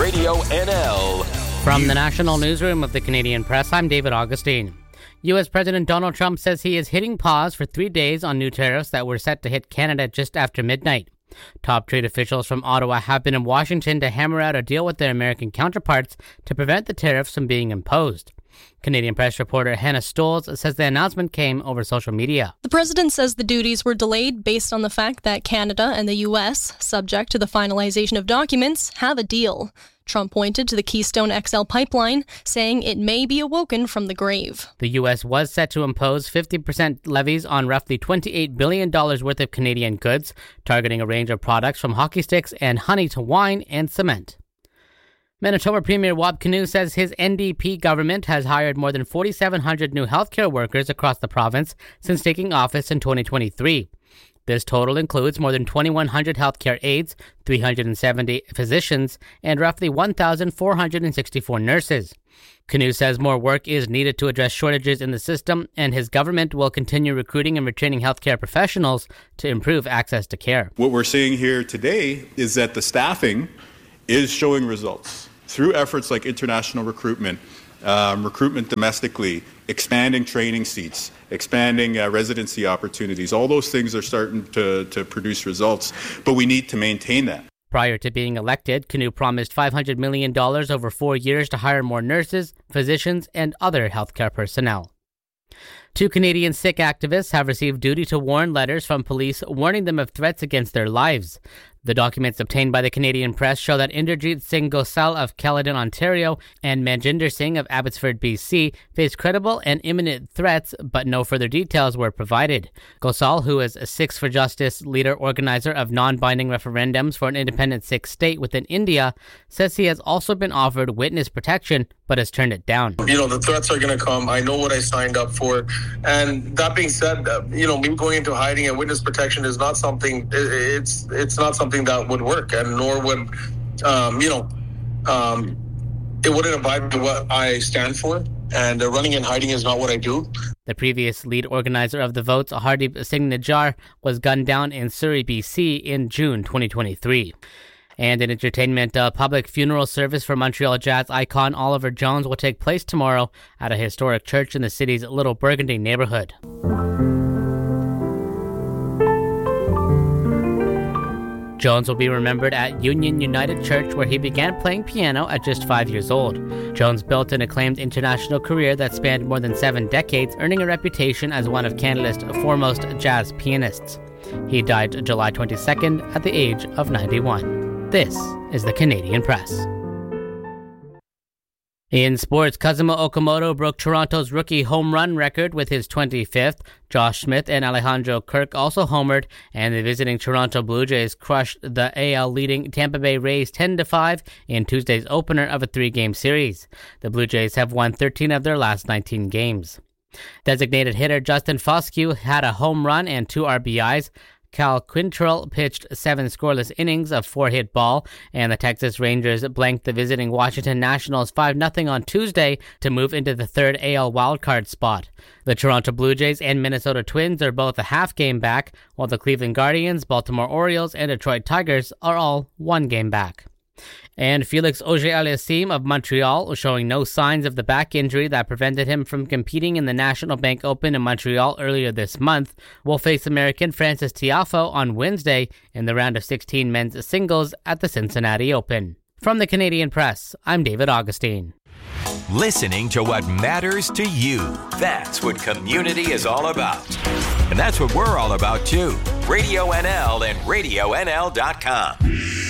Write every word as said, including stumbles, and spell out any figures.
Radio N L. From the National Newsroom of the Canadian Press, I'm David Augustine. U S. President Donald Trump says he is hitting pause for three days on new tariffs that were set to hit Canada just after midnight. Top trade officials from Ottawa have been in Washington to hammer out a deal with their American counterparts to prevent the tariffs from being imposed. Canadian Press reporter Hannah Stolz says the announcement came over social media. The president says the duties were delayed based on the fact that Canada and the U S, subject to the finalization of documents, have a deal. Trump pointed to the Keystone X L pipeline, saying it may be awoken from the grave. The U S was set to impose fifty percent levies on roughly twenty-eight billion dollars worth of Canadian goods, targeting a range of products from hockey sticks and honey to wine and cement. Manitoba Premier Wab Kinew says his N D P government has hired more than four thousand seven hundred new healthcare workers across the province since taking office in twenty twenty-three. This total includes more than twenty-one hundred healthcare aides, three hundred seventy physicians, and roughly one thousand four hundred sixty-four nurses. Kinew says more work is needed to address shortages in the system, and his government will continue recruiting and retraining healthcare professionals to improve access to care. What we're seeing here today is that the staffing is showing results through efforts like international recruitment, um, recruitment domestically, expanding training seats, expanding uh, residency opportunities. All those things are starting to, to produce results, but we need to maintain that. Prior to being elected, Kinew promised five hundred million dollars over four years to hire more nurses, physicians, and other healthcare personnel. Two Canadian Sikh activists have received duty to warn letters from police warning them of threats against their lives. The documents obtained by the Canadian Press show that Inderjeet Singh Gosal of Caledon, Ontario, and Manjinder Singh of Abbotsford, B C, face credible and imminent threats, but no further details were provided. Gosal, who is a Sikhs for Justice leader organizer of non-binding referendums for an independent Sikh state within India, says he has also been offered witness protection, but has turned it down. You know, the threats are going to come. I know what I signed up for. And that being said, uh, you know, me going into hiding and witness protection is not something, it's it's not something that would work, and nor would, um, you know, um, it wouldn't abide by what I stand for, and uh, running and hiding is not what I do. The previous lead organizer of the votes, Hardeep Singh Nijjar, was gunned down in Surrey, B C in June twenty twenty-three. And in entertainment, a public funeral service for Montreal jazz icon Oliver Jones will take place tomorrow at a historic church in the city's Little Burgundy neighborhood. Jones will be remembered at Union United Church, where he began playing piano at just five years old. Jones built an acclaimed international career that spanned more than seven decades, earning a reputation as one of Canada's foremost jazz pianists. He died July twenty-second at the age of ninety-one. This is the Canadian Press. In sports, Kazuma Okamoto broke Toronto's rookie home run record with his twenty-fifth. Josh Smith and Alejandro Kirk also homered, and the visiting Toronto Blue Jays crushed the A L-leading Tampa Bay Rays ten to five in Tuesday's opener of a three-game series. The Blue Jays have won thirteen of their last nineteen games. Designated hitter Justin Foscue had a home run and two R B Is. Cal Quantrill pitched seven scoreless innings of four-hit ball, and the Texas Rangers blanked the visiting Washington Nationals five nothing on Tuesday to move into the third A L wildcard spot. The Toronto Blue Jays and Minnesota Twins are both a half game back, while the Cleveland Guardians, Baltimore Orioles, and Detroit Tigers are all one game back. And Felix Auger-Aliassime of Montreal, showing no signs of the back injury that prevented him from competing in the National Bank Open in Montreal earlier this month, will face American Francis Tiafoe on Wednesday in the round of sixteen men's singles at the Cincinnati Open. From the Canadian Press, I'm David Augustine. Listening to what matters to you. That's what community is all about. And that's what we're all about, too. Radio N L and radio N L dot com.